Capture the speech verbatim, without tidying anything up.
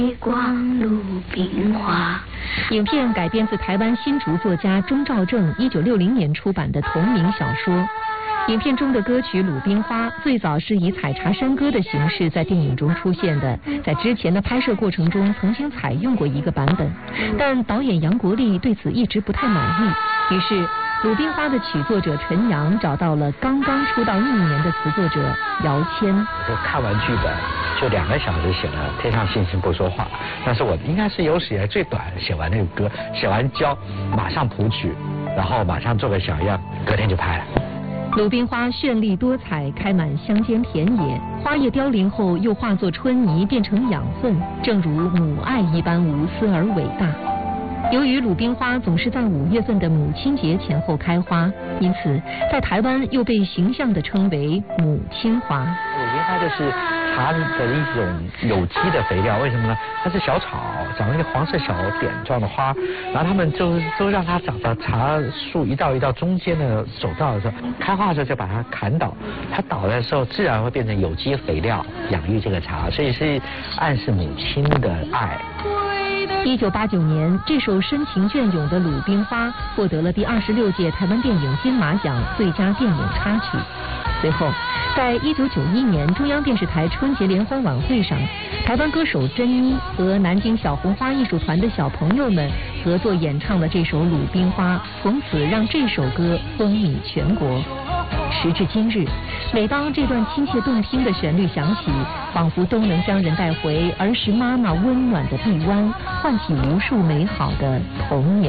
月光鲁冰花。 影片改编自台湾新竹作家钟兆政一九六零年出版的同名小说。影片中的歌曲《鲁冰花》最早是以采茶山歌的形式在电影中出现的，在之前的拍摄过程中曾经采用过一个版本，但导演杨国立对此一直不太满意，于是《鲁冰花》的曲作者陈阳找到了刚刚出道一年的词作者姚谦。 我看完剧本就两个小时写了《天上星星不说话》，但是我应该是有史以来最短写完那个歌，写完交马上谱曲，然后马上做个小样，隔天就拍了。 鲁冰花绚丽多彩，开满乡间田野，花叶凋零后又化作春泥变成养分，正如母爱一般无私而伟大。由于鲁冰花总是在五月份的母亲节前后开花，因此在台湾又被形象地称为母亲花。 鲁冰花就是茶的一种有机的肥料，为什么呢？它是小草，长了一个黄色小点状的花，然后他们就都让它长到茶树一道一道中间的走道的时候，开花的时候就把它砍倒，它倒的时候自然会变成有机肥料，养育这个茶，所以是暗示母亲的爱。 一九八九年，这首深情隽永的《鲁冰花》获得了第二十六届台湾电影金马奖最佳电影插曲。随后，在一九九一年中央电视台春节联欢晚会上，台湾歌手珍妮和南京小红花艺术团的小朋友们合作演唱了这首《鲁冰花》，从此让这首歌风靡全国。时至今日，每当这段亲切动听的旋律响起，仿佛都能将人带回儿时妈妈温暖的臂弯，唤起无数美好的童年。